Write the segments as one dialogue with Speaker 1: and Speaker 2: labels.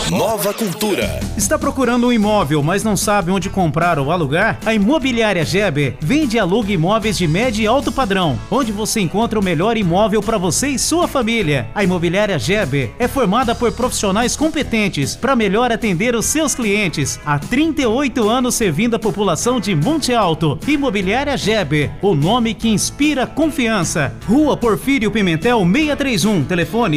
Speaker 1: Nova Cultura.
Speaker 2: Está procurando um imóvel, mas não sabe onde comprar ou alugar? A Imobiliária Geber vende e aluga imóveis de médio e alto padrão, onde você encontra o melhor imóvel para você e sua família. A Imobiliária Geber é formada por profissionais competentes para melhor atender os seus clientes. Há 38 anos servindo a população de Monte Alto. Imobiliária Geber, o nome que inspira confiança. Rua Porfírio Pimentel 631, telefone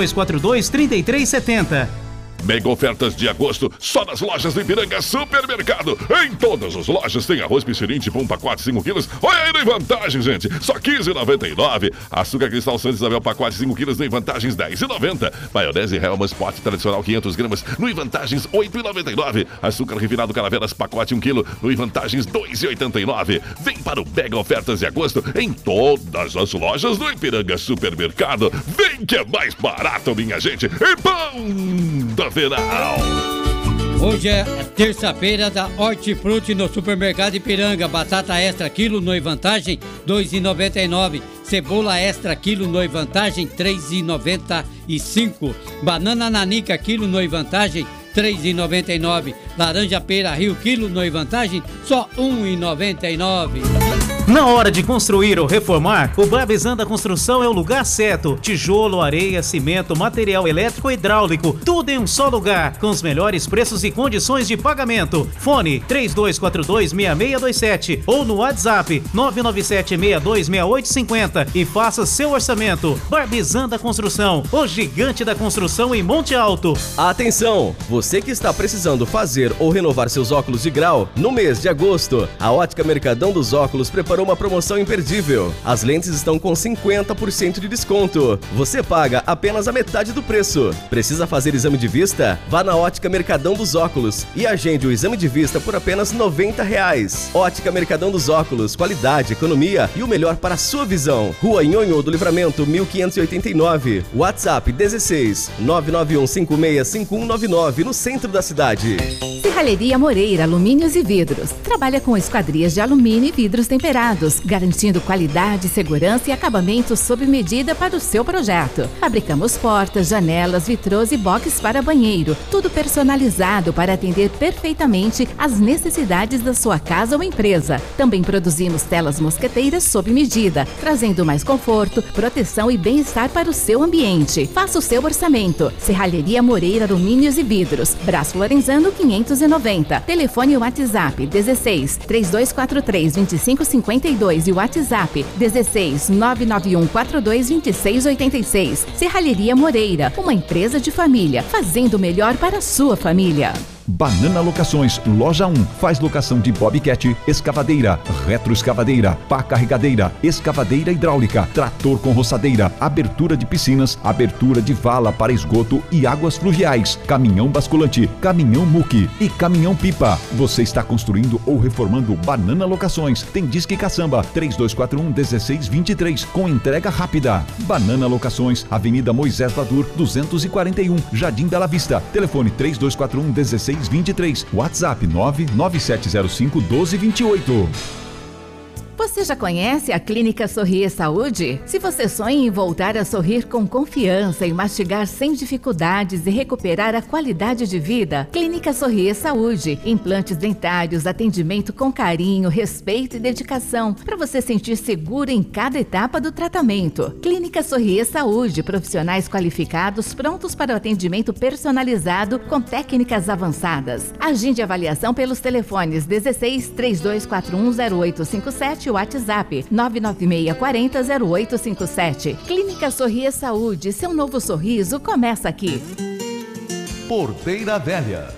Speaker 2: 3242-3370.
Speaker 3: Mega ofertas de agosto só nas lojas do Ipiranga Supermercado. Em todas as lojas tem arroz Pichirinte por um pacote 5 quilos. Olha aí, em vantagem, gente. Só R$15,99. Açúcar Cristal Santa Isabel, pacote 5 quilos, em vantagens R$10,90. Maionese Hellmann's Pot tradicional 500 gramas, no em vantagens R$8,99. Açúcar refinado Caravelas, pacote 1 quilo, no em vantagens R$2,89. Vem para o Mega ofertas de agosto em todas as lojas do Ipiranga Supermercado. Vem que é mais barato, minha gente. E Ponta Final.
Speaker 4: Hoje é terça-feira da Hortifruti no Supermercado Ipiranga. Batata extra quilo no vantagem R$2,99. Cebola extra quilo no vantagem R$3,95. Banana nanica quilo no vantagem R$3,99. Laranja pera Rio quilo no vantagem só R$1,99.
Speaker 2: Na hora de construir ou reformar, o Barbizan Construção é o lugar certo. Tijolo, areia, cimento, material elétrico e hidráulico, tudo em um só lugar, com os melhores preços e condições de pagamento. Fone 3242-6627 ou no WhatsApp 997-626850 e faça seu orçamento. Barbizan Construção, o gigante da construção em Monte Alto.
Speaker 5: Atenção! Você que está precisando fazer ou renovar seus óculos de grau, no mês de agosto, a Ótica Mercadão dos Óculos preparou uma promoção imperdível. As lentes estão com 50% de desconto. Você paga apenas a metade do preço. Precisa fazer exame de vista? Vá na Ótica Mercadão dos Óculos e agende o exame de vista por apenas R$90. Ótica Mercadão dos Óculos, qualidade, economia e o melhor para a sua visão. Rua Nhonhô do Livramento, 1589. WhatsApp 16 991565199, no centro da cidade.
Speaker 6: Serralheria Moreira, alumínios e vidros. Trabalha com esquadrias de alumínio e vidros temperados, garantindo qualidade, segurança e acabamento sob medida para o seu projeto. Fabricamos portas, janelas, vitrôs e boxes para banheiro, tudo personalizado para atender perfeitamente às necessidades da sua casa ou empresa. Também produzimos telas mosqueteiras sob medida, trazendo mais conforto, proteção e bem-estar para o seu ambiente. Faça o seu orçamento. Serralheria Moreira, alumínios e vidros. Braço Lorenzano 590. Telefone e WhatsApp 16 3243 2552 e o WhatsApp 16 991 42 26 86. Serralheria Moreira, uma empresa de família, fazendo o melhor para a sua família.
Speaker 7: Banana Locações, Loja 1, faz locação de bobcat, escavadeira, retroescavadeira, pá carregadeira, escavadeira hidráulica, trator com roçadeira, abertura de piscinas, abertura de vala para esgoto e águas fluviais, caminhão basculante, caminhão muque e caminhão pipa. Você está construindo ou reformando Banana Locações? Tem Disque Caçamba 3241-1623 com entrega rápida. Banana Locações, Avenida Moisés Vadur 241, Jardim Bela Vista. Telefone 3241-1623. WhatsApp 99705-1228.
Speaker 6: Você já conhece a Clínica Sorrir Saúde? Se você sonha em voltar a sorrir com confiança e mastigar sem dificuldades e recuperar a qualidade de vida, Clínica Sorrir Saúde. Implantes dentários, atendimento com carinho, respeito e dedicação, para você sentir seguro em cada etapa do tratamento. Clínica Sorrir Saúde, profissionais qualificados prontos para o atendimento personalizado com técnicas avançadas. Agende avaliação pelos telefones 16 3241 0857 e WhatsApp 99640-0857. Clínica Sorrir Saúde, seu novo sorriso começa aqui.
Speaker 1: Porteira Velha.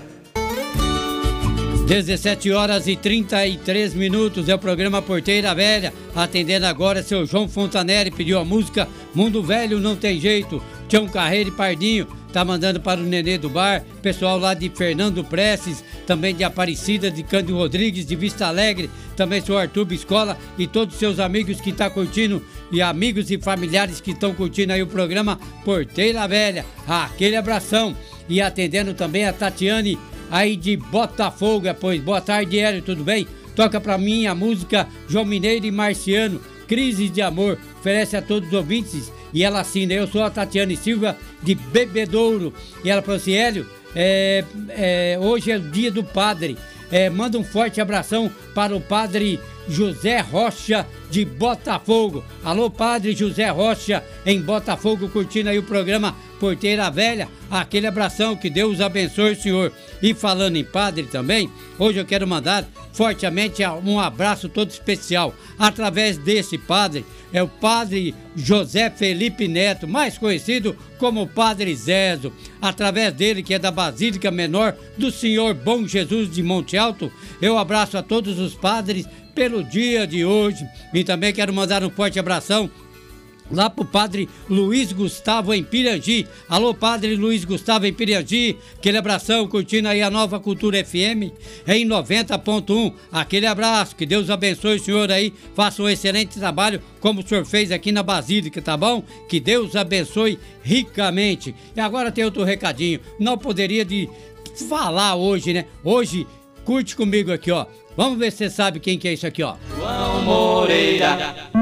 Speaker 4: 17h33 é o programa Porteira Velha. Atendendo agora, seu João Fontanelli pediu a música Mundo Velho Não Tem Jeito. Tião Carreiro e Pardinho tá mandando para o Nenê do Bar, pessoal lá de Fernando Prestes, também de Aparecida, de Cândido Rodrigues, de Vista Alegre, também seu Arthur Biscola e todos os seus amigos que tá curtindo, e amigos e familiares que estão curtindo aí o programa Porteira Velha. Aquele abração. E atendendo também a Tatiane aí de Botafogo. Pois boa tarde, Hélio, tudo bem? Toca pra mim a música João Mineiro e Marciano, Crises de Amor, oferece a todos os ouvintes. E ela assina, eu sou a Tatiane Silva de Bebedouro. E ela falou assim, Hélio, Hoje é o dia do padre. Manda um forte abração para o padre José Rocha de Botafogo. Alô, padre José Rocha em Botafogo, curtindo aí o programa Porteira Velha. Aquele abração, que Deus abençoe o senhor. E falando em padre também, hoje eu quero mandar fortemente um abraço todo especial através desse padre. É o padre José Felipe Neto, mais conhecido como Padre Zezo. Através dele, que é da Basílica Menor do Senhor Bom Jesus de Monte Alto, eu abraço a todos os padres pelo dia de hoje. E também quero mandar um forte abração lá pro padre Luiz Gustavo em Pirangi. Alô, padre Luiz Gustavo em Pirangi, aquele abração, curtindo aí a Nova Cultura FM em 90.1. Aquele abraço, que Deus abençoe o senhor aí, faça um excelente trabalho como o senhor fez aqui na Basílica, tá bom? Que Deus abençoe ricamente. E agora tem outro recadinho, não poderia de falar hoje, né? Hoje, curte comigo aqui, ó. Vamos ver se você sabe quem que é isso aqui, ó.
Speaker 8: João Moreira.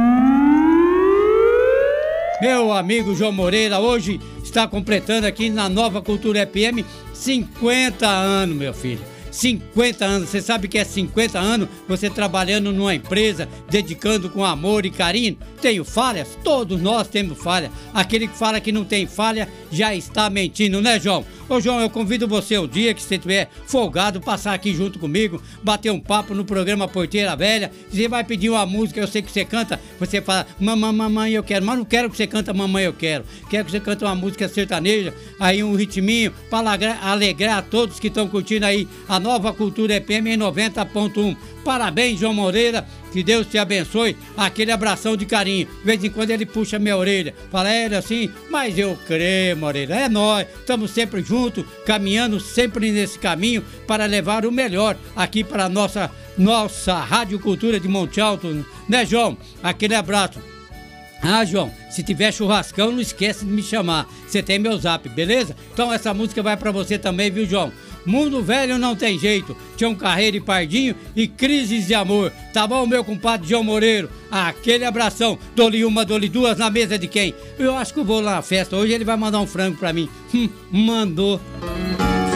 Speaker 4: Meu amigo João Moreira hoje está completando aqui na Nova Cultura FM 50 anos, meu filho. 50 anos, você sabe que é 50 anos você trabalhando numa empresa, dedicando com amor e carinho? Tenho falhas? Todos nós temos falha. Aquele que fala que não tem falha já está mentindo, né, João? Ô, João, eu convido você o dia que você estiver folgado, passar aqui junto comigo, bater um papo no programa Porteira Velha. Você vai pedir uma música, eu sei que você canta, você fala, mamãe eu quero, mas não quero que você canta mamãe eu quero. Quero que você cante uma música sertaneja, aí um ritminho, para alegrar a todos que estão curtindo aí a Nova Cultura FM em 90.1. Parabéns, João Moreira, que Deus te abençoe. Aquele abração de carinho. De vez em quando ele puxa minha orelha, fala, assim, mas eu creio, Moreira, é nós, estamos sempre juntos, caminhando sempre nesse caminho para levar o melhor aqui para a nossa Rádio Cultura de Monte Alto, né, João? Aquele abraço. Ah, João, se tiver churrascão, não esquece de me chamar. Você tem meu zap, beleza? Então essa música vai pra você também, viu, João? Mundo velho não tem jeito. Tião Carreiro e Pardinho e Crises de Amor. Tá bom, meu compadre João Moreiro? Aquele abração. Dou-lhe uma, dou-lhe duas na mesa de quem? Eu acho que eu vou lá na festa. Hoje ele vai mandar um frango pra mim. Mandou.